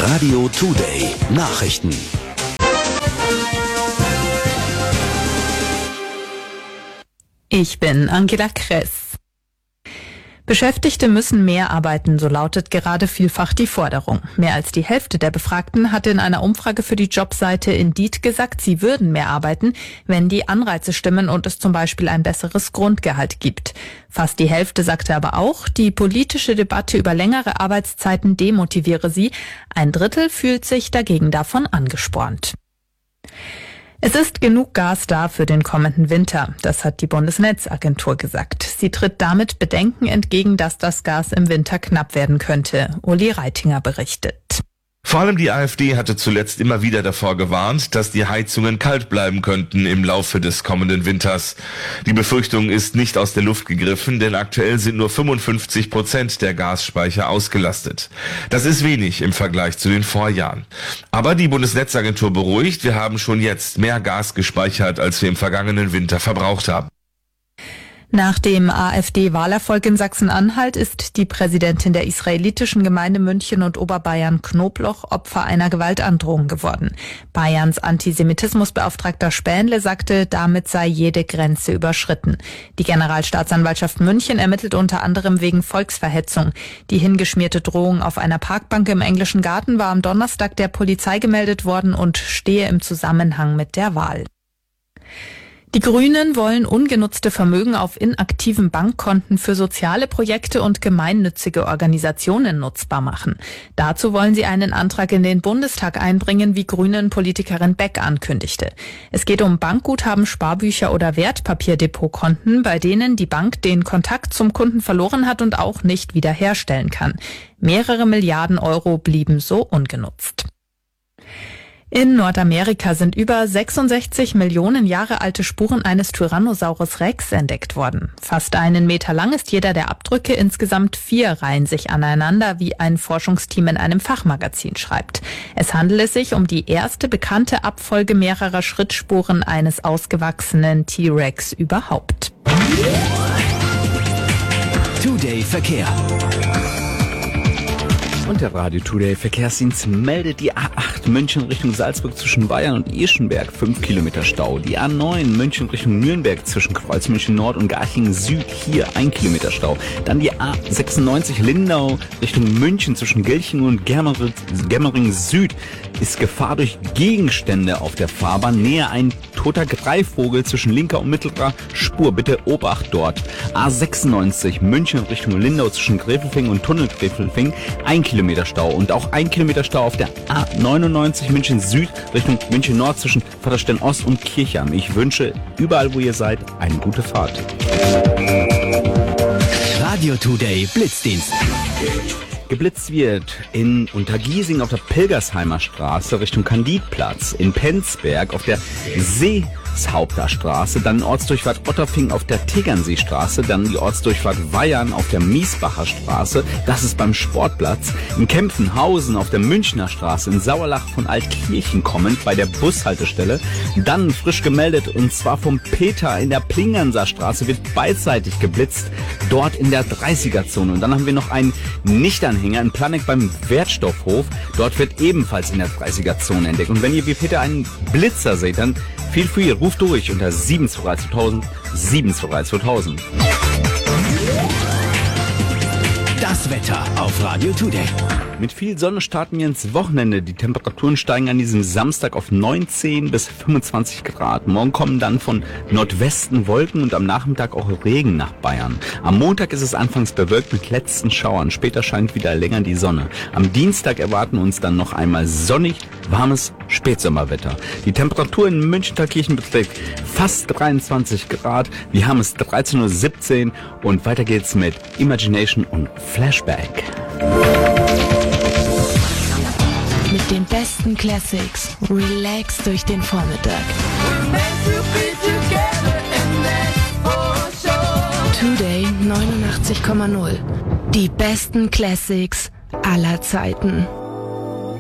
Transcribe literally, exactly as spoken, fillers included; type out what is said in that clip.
Radio Today Nachrichten. Ich bin Angela Kress. Beschäftigte müssen mehr arbeiten, so lautet gerade vielfach die Forderung. Mehr als die Hälfte der Befragten hatte in einer Umfrage für die Jobseite Indeed gesagt, sie würden mehr arbeiten, wenn die Anreize stimmen und es zum Beispiel ein besseres Grundgehalt gibt. Fast die Hälfte sagte aber auch, die politische Debatte über längere Arbeitszeiten demotiviere sie. Ein Drittel fühlt sich dagegen davon angespornt. Es ist genug Gas da für den kommenden Winter, das hat die Bundesnetzagentur gesagt. Sie tritt damit Bedenken entgegen, dass das Gas im Winter knapp werden könnte. Uli Reitinger berichtet. Vor allem die AfD hatte zuletzt immer wieder davor gewarnt, dass die Heizungen kalt bleiben könnten im Laufe des kommenden Winters. Die Befürchtung ist nicht aus der Luft gegriffen, denn aktuell sind nur fünfundfünfzig Prozent der Gasspeicher ausgelastet. Das ist wenig im Vergleich zu den Vorjahren. Aber die Bundesnetzagentur beruhigt, wir haben schon jetzt mehr Gas gespeichert, als wir im vergangenen Winter verbraucht haben. Nach dem AfD-Wahlerfolg in Sachsen-Anhalt ist die Präsidentin der israelitischen Gemeinde München und Oberbayern Knobloch Opfer einer Gewaltandrohung geworden. Bayerns Antisemitismusbeauftragter Spähnle sagte, damit sei jede Grenze überschritten. Die Generalstaatsanwaltschaft München ermittelt unter anderem wegen Volksverhetzung. Die hingeschmierte Drohung auf einer Parkbank im Englischen Garten war am Donnerstag der Polizei gemeldet worden und stehe im Zusammenhang mit der Wahl. Die Grünen wollen ungenutzte Vermögen auf inaktiven Bankkonten für soziale Projekte und gemeinnützige Organisationen nutzbar machen. Dazu wollen sie einen Antrag in den Bundestag einbringen, wie Grünen-Politikerin Beck ankündigte. Es geht um Bankguthaben, Sparbücher oder Wertpapierdepotkonten, bei denen die Bank den Kontakt zum Kunden verloren hat und auch nicht wiederherstellen kann. Mehrere Milliarden Euro blieben so ungenutzt. In Nordamerika sind über sechsundsechzig Millionen Jahre alte Spuren eines Tyrannosaurus Rex entdeckt worden. Fast einen Meter lang ist jeder der Abdrücke, insgesamt vier reihen sich aneinander, wie ein Forschungsteam in einem Fachmagazin schreibt. Es handelt sich um die erste bekannte Abfolge mehrerer Schrittspuren eines ausgewachsenen T-Rex überhaupt. Today Verkehr. Und der Radio Today Verkehrsdienst meldet die A acht München Richtung Salzburg zwischen Bayern und Eschenberg fünf Kilometer Stau. Die A neun München Richtung Nürnberg zwischen Kreuzmünchen Nord und Garching Süd hier ein Kilometer Stau. Dann die A sechsundneunzig Lindau Richtung München zwischen Gelching und Germering, Germering Süd ist Gefahr durch Gegenstände auf der Fahrbahn. Näher ein toter Greifvogel zwischen linker und mittlerer Spur. Bitte Obacht dort. A sechsundneunzig München Richtung Lindau zwischen Gräfelfing und Tunnel Gräfelfing ein Kilometer Stau. Und auch ein Kilometer Stau auf der A neunundneunzig München Süd Richtung München Nord zwischen Vaterstein Ost und Kirchheim. Ich wünsche überall, wo ihr seid, eine gute Fahrt. Radio Today Blitzdienst. Geblitzt wird in Untergiesing auf der Pilgersheimer Straße Richtung Kandidplatz, in Penzberg auf der Seeshaupter Straße, dann Ortsdurchfahrt Otterfing auf der Tegernseestraße, dann die Ortsdurchfahrt Weyern auf der Miesbacher Straße, das ist beim Sportplatz, in Kempfenhausen auf der Münchner Straße, in Sauerlach von Altkirchen kommend bei der Bushaltestelle, dann frisch gemeldet und zwar vom Peter in der Plingernser Straße wird beidseitig geblitzt, dort in der dreißiger Zone. Und dann haben wir noch einen Nichtanhänger in Planegg beim Wertstoffhof. Dort wird ebenfalls in der dreißiger Zone entdeckt. Und wenn ihr wie Peter einen Blitzer seht, dann feel free, ruft durch unter sieben zwei drei zweitausend, sieben zwei drei zweitausend. Das Wetter auf Radio Today. Mit viel Sonne starten wir ins Wochenende. Die Temperaturen steigen an diesem Samstag auf neunzehn bis fünfundzwanzig Grad. Morgen kommen dann von Nordwesten Wolken und am Nachmittag auch Regen nach Bayern. Am Montag ist es anfangs bewölkt mit letzten Schauern. Später scheint wieder länger die Sonne. Am Dienstag erwarten uns dann noch einmal sonnig, warmes Spätsommerwetter. Die Temperatur in München-Thalkirchen beträgt fast dreiundzwanzig Grad. Wir haben es dreizehn Uhr siebzehn und weiter geht's mit Imagination und Flashback. Mit den besten Classics. Relax durch den Vormittag. Today neunundachtzig Komma null. Die besten Classics aller Zeiten.